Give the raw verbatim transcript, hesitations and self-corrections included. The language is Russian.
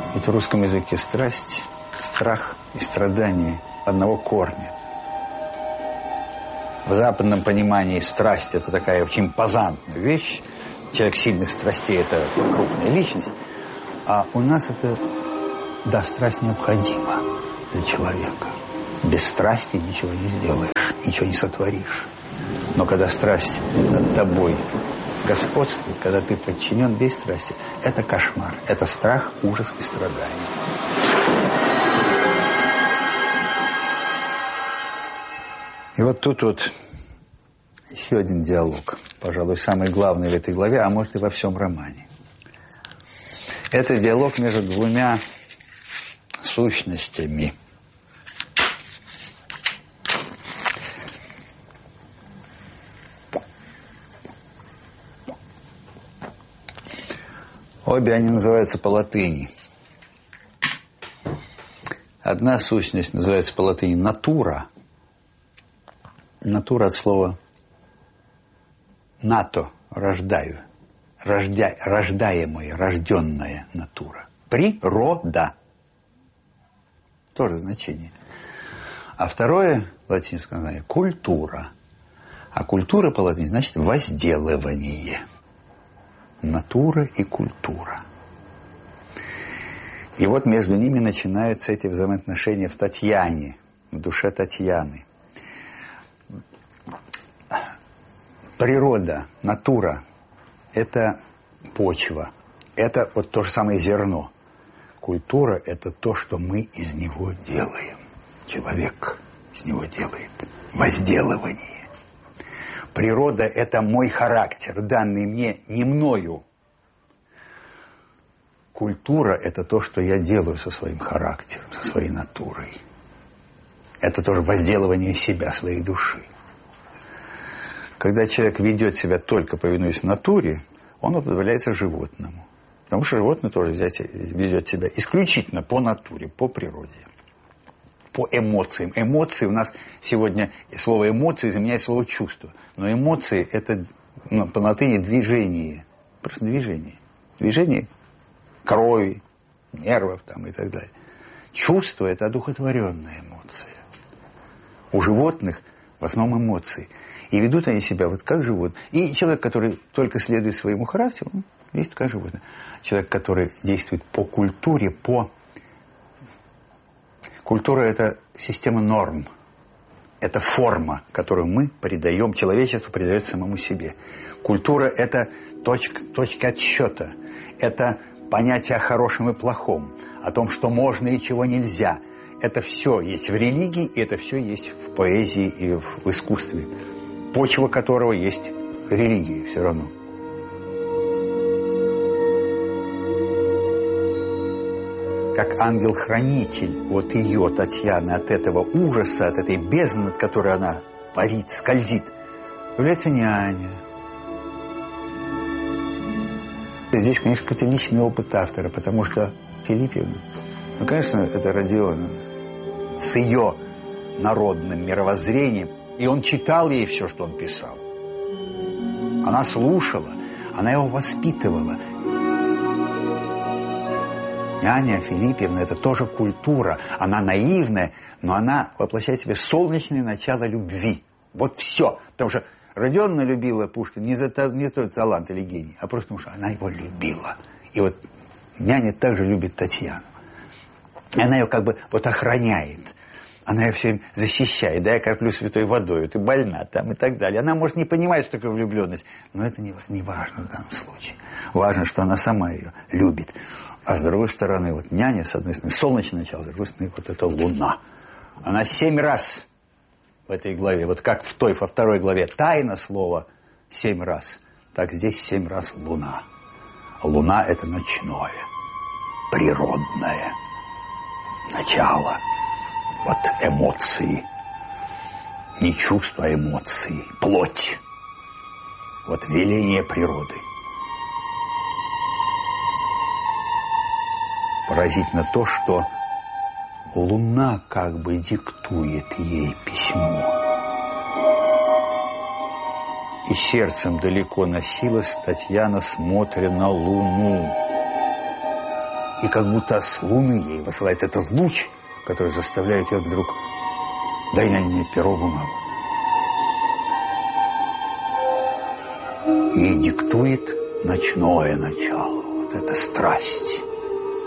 Ведь в русском языке страсть, страх и страдание одного корня. В западном понимании страсть – это такая очень импозантная вещь. Человек сильных страстей – это крупная личность. А у нас это, да, страсть необходима для человека. Без страсти ничего не сделаешь, ничего не сотворишь. Но когда страсть над тобой господствует, когда ты подчинен без страсти, это кошмар, это страх, ужас и страдание. И вот тут вот еще один диалог, пожалуй, самый главный в этой главе, а может и во всем романе. Это диалог между двумя сущностями. Обе они называются по латыни. Одна сущность называется по латыни натура. Натура от слова нато, рождаю. Рождя, рождаемая, рожденная натура. Природа. Тоже значение. А второе латинское название – культура. А культура по латыни значит возделывание. Натура и культура. И вот между ними начинаются эти взаимоотношения в Татьяне, в душе Татьяны. Природа, натура – это почва, это вот то же самое зерно. Культура – это то, что мы из него делаем. Человек из него делает возделывание. Природа – это мой характер, данный мне не мною. Культура – это то, что я делаю со своим характером, со своей натурой. Это тоже возделывание себя, своей души. Когда человек ведет себя только повинуясь натуре, он уподобляется животному. Потому что животное тоже взять, ведет себя исключительно по натуре, по природе. По эмоциям. Эмоции у нас сегодня, слово эмоции заменяет слово чувство. Но эмоции – это, ну, по латыни движение. Просто движение. Движение крови, нервов там, и так далее. Чувство – это одухотворенная эмоция. У животных в основном эмоции. И ведут они себя вот как животные. И человек, который только следует своему характеру, он есть как животное. Человек, который действует по культуре, по... Культура – это система норм. Это форма, которую мы придаем, человечеству придает самому себе. Культура – это точка, точка отсчета. Это понятие о хорошем и плохом, о том, что можно и чего нельзя. Это все есть в религии, и это все есть в поэзии и в искусстве, почва которого есть религия все равно. Как ангел-хранитель вот ее, Татьяны, от этого ужаса, от этой бездны, над которой она парит, скользит, является няня. Здесь, конечно, какой-то личный опыт автора, потому что Филиппьевна, ну, конечно, это Родиона, с ее народным мировоззрением, и он читал ей все, что он писал. Она слушала, она его воспитывала. Няня Филиппьевна – это тоже культура. Она наивная, но она воплощает в себе солнечное начало любви. Вот все. Потому что Родиона любила Пушкина не за, не за талант или гений, а просто потому что она его любила. И вот няня также любит Татьяну. И она ее как бы вот охраняет. Она ее все время защищает. Да, я корплю святой водой, ты больна там и так далее. Она может не понимать, что такое влюбленность, но это не, не важно в данном случае. Важно, что она сама ее любит. А с другой стороны, вот няня, с одной стороны, солнечное начало, с другой стороны, вот эта луна. Она семь раз в этой главе, вот как в той, во второй главе, тайна слова семь раз, так здесь семь раз луна. Луна – это ночное, природное начало. Вот эмоции. Не чувства, а эмоции. Плоть. Вот веление природы. Поразительно то, что луна как бы диктует ей письмо. И сердцем далеко носилась Татьяна, смотря на луну. И как будто с Луны ей высылается этот луч, который заставляет ее вдруг: дай на мне перо, бумагу. Ей диктует ночное начало. Вот это страсть.